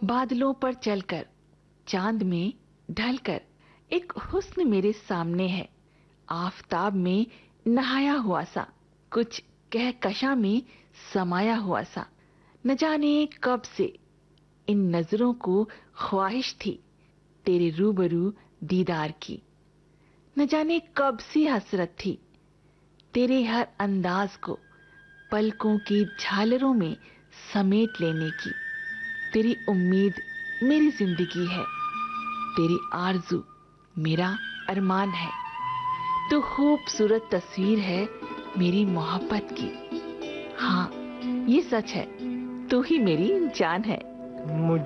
बादलों पर चलकर, चांद में ढलकर एक हुस्न मेरे सामने है, आफताब में नहाया हुआ सा, कुछ कहकशां में समाया हुआ सा। न जाने कब से इन नजरों को ख्वाहिश थी तेरे रूबरू दीदार की। न जाने कब सी हसरत थी तेरे हर अंदाज को पलकों की झालरों में समेट लेने की। तेरी उम्मीद मेरी जिंदगी है, तेरी आरज़ू मेरा अरमान है। तो खूबसूरत तस्वीर है मेरी मोहब्बत की। हाँ, ये सच है, तू ही मेरी जान है।